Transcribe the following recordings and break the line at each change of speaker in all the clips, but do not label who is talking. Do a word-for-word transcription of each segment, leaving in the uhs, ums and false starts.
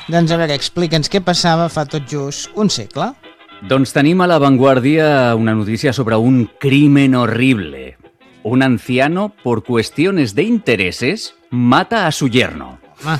Doncs a veure, explica'ns què passava fa tot just un segle.
Doncs tenim a La Vanguardia una noticia sobre un crimen horrible. Un anciano, por cuestiones de intereses, mata a su yerno.
Ah.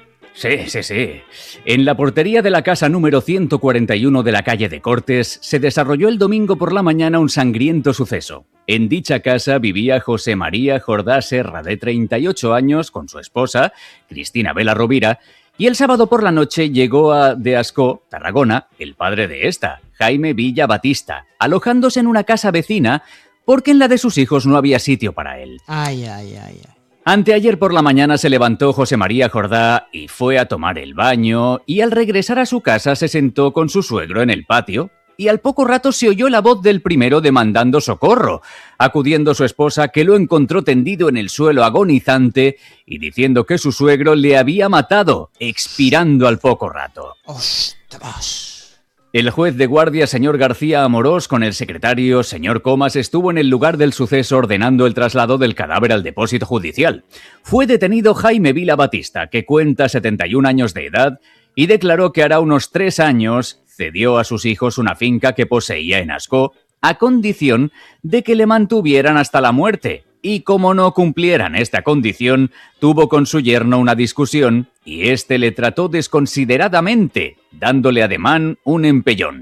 Sí, sí, sí. En la portería de la casa número ciento cuarenta y uno de la calle de Cortes se desarrolló el domingo por la mañana un sangriento suceso. En dicha casa vivía José María Jordá Serra, de treinta y ocho años, con su esposa, Cristina Vela Rovira, y el sábado por la noche llegó a de Ascó, Tarragona, el padre de esta, Jaime Villa Batista, alojándose en una casa vecina porque en la de sus hijos no había sitio para él.
Ay, ay, ay, ay.
Anteayer por la mañana se levantó José María Jordá y fue a tomar el baño, y al regresar a su casa se sentó con su suegro en el patio, y al poco rato se oyó la voz del primero demandando socorro, acudiendo su esposa, que lo encontró tendido en el suelo agonizante y diciendo que su suegro le había matado, expirando al poco rato.
¡Ostras!
El juez de guardia, señor García Amorós, con el secretario, señor Comas, estuvo en el lugar del suceso ordenando el traslado del cadáver al depósito judicial. Fue detenido Jaime Vila Batista, que cuenta setenta y un años de edad, y declaró que hará unos tres años cedió a sus hijos una finca que poseía en Ascó, a condición de que le mantuvieran hasta la muerte. Y como no cumplieran esta condición, tuvo con su yerno una discusión y éste le trató desconsideradamente, dándole ademán un empellón.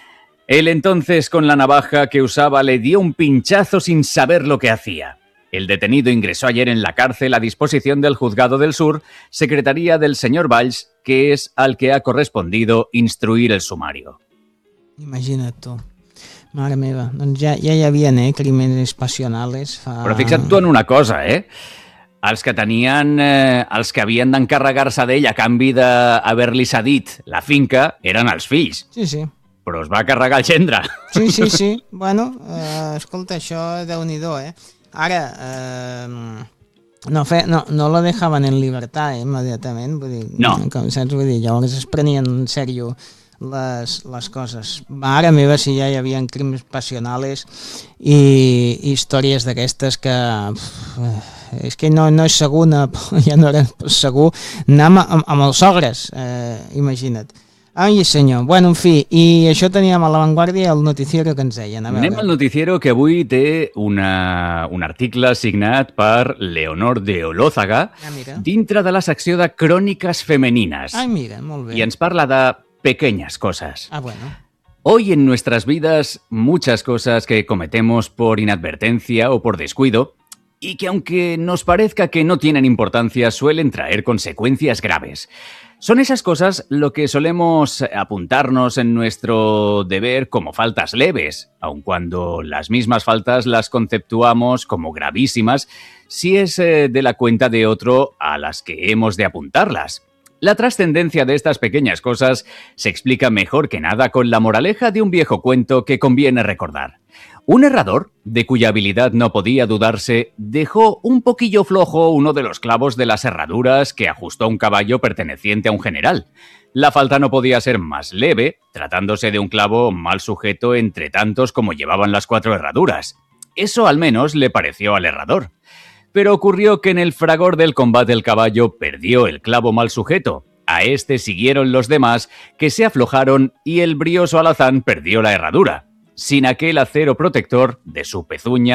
Él entonces, con la navaja que usaba, le dio un pinchazo sin saber lo que hacía. El detenido ingresó ayer en la cárcel a disposición del Juzgado del Sur, secretaría del señor Valls, que es al que ha correspondido instruir el sumario.
Imagina't tu. Mare meva, doncs ja, ja hi havia eh, crímenes passionals. Fa...
Però fixa't tu en una cosa, eh? Els que tenien, eh, els que havien d'encarregar-se d'ell a canvi d'haver-li cedit la finca eren els fills.
Sí, sí.
Però es va carregar el gendre.
Sí, sí, sí. Bueno, eh, escolta, això déu-n'hi-do, eh? Ara, eh, no, fe, no, no lo dejaven en libertad, eh, immediatament. Vull dir,
no.
Com saps, vull dir, llavors es prenien en sèrio les, les coses. Mare meva, si ja hi havia crims passionals i, i històries d'aquestes que pff, és que no, no és segur, no, ja no era segur anar amb, amb els sogres, eh, imagina't. Ai senyor, bueno, en fi, i això teníem a La Vanguardia el noticiero que ens deien. A
Anem al noticiero, que avui té una, un article signat per Leonor de Olózaga,
ah,
dintre de la secció de Cròniques Femenines.
Ai, mira, molt bé.
I ens parla de pequeñas cosas.
Ah, bueno.
Hoy en nuestras vidas, muchas cosas que cometemos por inadvertencia o por descuido, y que aunque nos parezca que no tienen importancia, suelen traer consecuencias graves. Son esas cosas lo que solemos apuntarnos en nuestro deber como faltas leves, aun cuando las mismas faltas las conceptuamos como gravísimas si es eh, de la cuenta de otro a las que hemos de apuntarlas. La trascendencia de estas pequeñas cosas se explica mejor que nada con la moraleja de un viejo cuento que conviene recordar. Un herrador, de cuya habilidad no podía dudarse, dejó un poquillo flojo uno de los clavos de las herraduras que ajustó un caballo perteneciente a un general. La falta no podía ser más leve, tratándose de un clavo mal sujeto entre tantos como llevaban las cuatro herraduras. Eso al menos le pareció al herrador. Pero ocurrió que en el fragor del combate el caballo perdió el clavo mal sujeto. A este siguieron los demás, que se aflojaron, y el brioso alazán perdió la herradura. Sin aquel acero protector de su pezuña